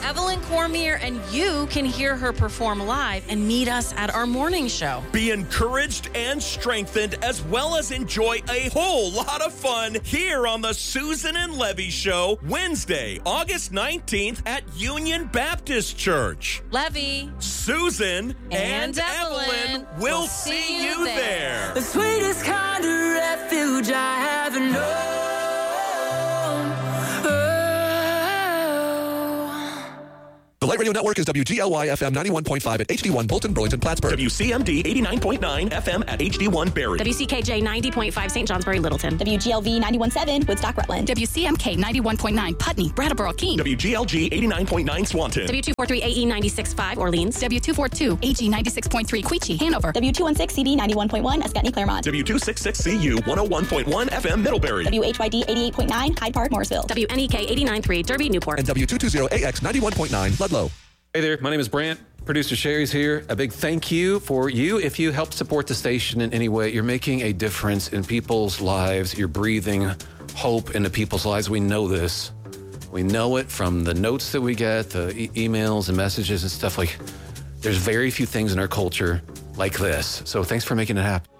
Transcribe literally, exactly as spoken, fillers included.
Evelyn Cormier, and you can hear her perform live and meet us at our morning show. Be encouraged and strengthened, as well as enjoy a whole lot of fun here on the Susan and Levy Show, Wednesday, August nineteenth at Union Baptist Church. Levy, Susan, and, and Evelyn, Evelyn will will see, see you you there. there. The sweetest kind of refuge I have known. The Light Radio Network is W G L Y F M ninety-one point five at H D one Bolton, Burlington, Plattsburgh. W C M D eighty-nine point nine F M at H D one Barrie. W C K J ninety point five Saint Johnsbury, Littleton. W G L V ninety-one point seven Woodstock, Rutland. W C M K ninety-one point nine Putney, Brattleboro, Keene. W G L G eighty-nine point nine Swanton. W two forty-three A E ninety-six point five Orleans. W two forty-two A G ninety-six point three Queechee, Hanover. W two sixteen C B ninety-one point one Escutney, Claremont. W two sixty-six C U one oh one point one F M Middlebury. W H Y D eighty-eight point nine Hyde Park, Morrisville. W N E K eighty-nine point three Derby, Newport. And W two twenty A X ninety-one point nine Ludlow. Hey there, my name is Brant. Producer Sherry's here. A big thank you for you. If you help support the station in any way, you're making a difference in people's lives. You're breathing hope into people's lives. We know this. We know it from the notes that we get, the e- emails and messages and stuff. Like, there's very few things in our culture like this. So thanks for making it happen.